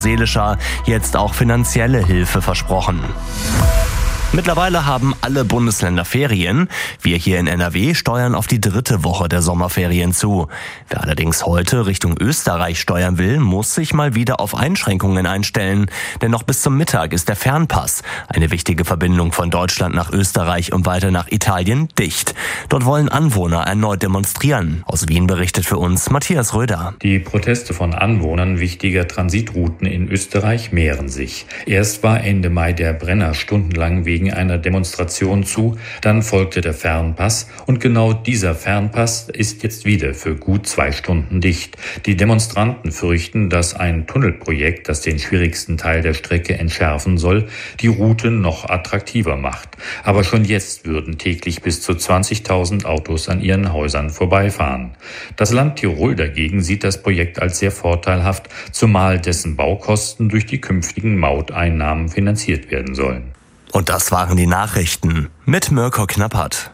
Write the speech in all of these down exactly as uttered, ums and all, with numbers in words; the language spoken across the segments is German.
seelischer, jetzt auch finanzielle Hilfe versprochen. Mittlerweile haben alle Bundesländer Ferien. Wir hier in N R W steuern auf die dritte Woche der Sommerferien zu. Wer allerdings heute Richtung Österreich steuern will, muss sich mal wieder auf Einschränkungen einstellen. Denn noch bis zum Mittag ist der Fernpass, eine wichtige Verbindung von Deutschland nach Österreich und weiter nach Italien, dicht. Dort wollen Anwohner erneut demonstrieren. Aus Wien berichtet für uns Matthias Röder. Die Proteste von Anwohnern wichtiger Transitrouten in Österreich mehren sich. Erst war Ende Mai der Brenner stundenlang wegen einer Demonstration zu, dann folgte der Fernpass und genau dieser Fernpass ist jetzt wieder für gut zwei Stunden dicht. Die Demonstranten fürchten, dass ein Tunnelprojekt, das den schwierigsten Teil der Strecke entschärfen soll, die Route noch attraktiver macht. Aber schon jetzt würden täglich bis zu zwanzigtausend Autos an ihren Häusern vorbeifahren. Das Land Tirol dagegen sieht das Projekt als sehr vorteilhaft, zumal dessen Baukosten durch die künftigen Mauteinnahmen finanziert werden sollen. Und das waren die Nachrichten mit Mirko Knappert.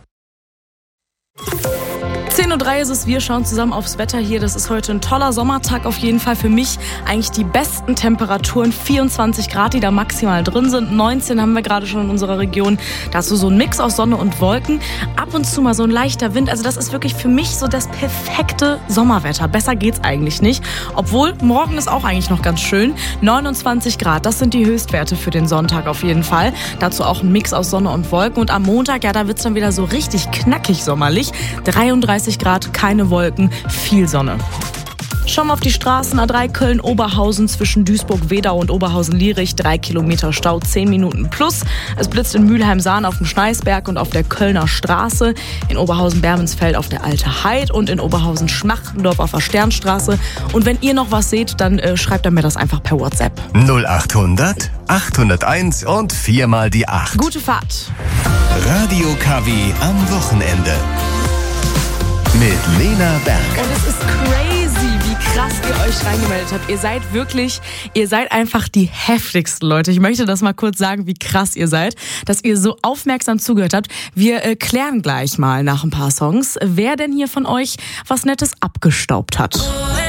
zehn Uhr drei ist es, wir schauen zusammen aufs Wetter hier. Das ist heute ein toller Sommertag auf jeden Fall. Für mich eigentlich die besten Temperaturen. vierundzwanzig Grad, die da maximal drin sind. neunzehn haben wir gerade schon in unserer Region. Da hast du so ein Mix aus Sonne und Wolken. Ab und zu mal so ein leichter Wind. Also das ist wirklich für mich so das perfekte Sommerwetter. Besser geht's eigentlich nicht. Obwohl, morgen ist auch eigentlich noch ganz schön. neunundzwanzig Grad, das sind die Höchstwerte für den Sonntag auf jeden Fall. Dazu auch ein Mix aus Sonne und Wolken. Und am Montag, ja, da wird's dann wieder so richtig knackig sommerlich. dreiunddreißig Grad, keine Wolken, viel Sonne. Schauen wir auf die Straßen. A drei Köln-Oberhausen zwischen Duisburg-Wedau und Oberhausen-Lierich. Drei Kilometer Stau, zehn Minuten plus. Es blitzt in Mülheim-Sahn auf dem Schneisberg und auf der Kölner Straße. In Oberhausen-Bermensfeld auf der Alte Heid und in Oberhausen-Schmachtendorf auf der Sternstraße. Und wenn ihr noch was seht, dann äh, schreibt er mir das einfach per WhatsApp. null achthundert, achthunderteins und viermal die acht. Gute Fahrt. Radio K W am Wochenende. Mit Lena Berg. Und es ist crazy, wie krass ihr euch reingemeldet habt. Ihr seid wirklich, ihr seid einfach die heftigsten Leute. Ich möchte das mal kurz sagen, wie krass ihr seid, dass ihr so aufmerksam zugehört habt. Wir äh, klären gleich mal nach ein paar Songs, wer denn hier von euch was Nettes abgestaubt hat.